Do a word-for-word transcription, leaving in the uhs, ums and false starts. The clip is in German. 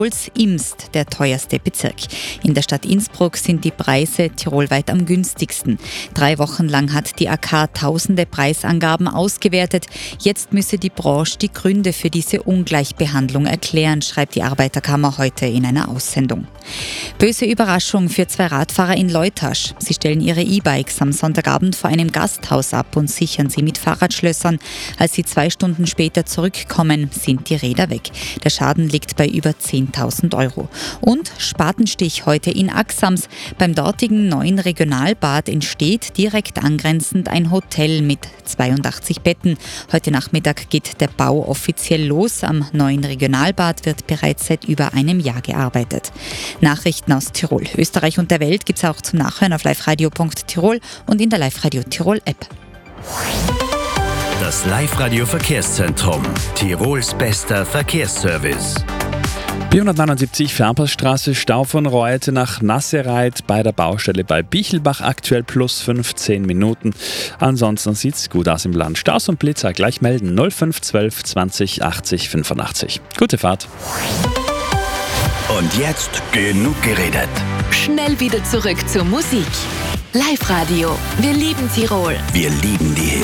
Imst, der teuerste Bezirk. In der Stadt Innsbruck sind die Preise tirolweit am günstigsten. Drei Wochen lang hat die A K tausende Preisangaben ausgewertet. Jetzt müsse die Branche die Gründe für diese Ungleichbehandlung erklären, schreibt die Arbeiterkammer heute in einer Aussendung. Böse Überraschung für zwei Radfahrer in Leutasch. Sie stellen ihre E-Bikes am Sonntagabend vor einem Gasthaus ab und sichern sie mit Fahrradschlössern. Als sie zwei Stunden später zurückkommen, sind die Räder weg. Der Schaden liegt bei über zehntausend Euro. Und Spatenstich heute in Axams. Beim dortigen neuen Regionalbad entsteht direkt angrenzend ein Hotel mit zweiundachtzig Betten. Heute Nachmittag geht der Bau offiziell los. Am neuen Regionalbad wird bereits seit über einem Jahr gearbeitet. Nachrichten aus Tirol, Österreich und der Welt gibt es auch zum Nachhören auf liveradio punkt tirol und in der Live-Radio Tirol App. Das Live-Radio Verkehrszentrum, Tirols bester Verkehrsservice. B hundertneunundsiebzig Fernpassstraße, Stau von Reutte nach Nassereit bei der Baustelle bei Bichelbach, aktuell plus fünfzehn Minuten. Ansonsten sieht es gut aus im Land. Staus und Blitzer gleich melden null fünf zwölf zwanzig achtzig fünfundachtzig. Gute Fahrt. Und jetzt genug geredet. Schnell wieder zurück zur Musik. Live-Radio. Wir lieben Tirol. Wir lieben die